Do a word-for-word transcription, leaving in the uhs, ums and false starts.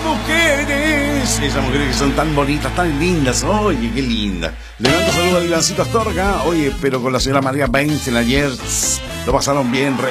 mujeres. Esas mujeres que son tan bonitas, tan lindas. Oye, qué linda. Le mando saludos a Ivancito Astorga. Oye, pero con la señora María Weinstein ayer lo pasaron bien.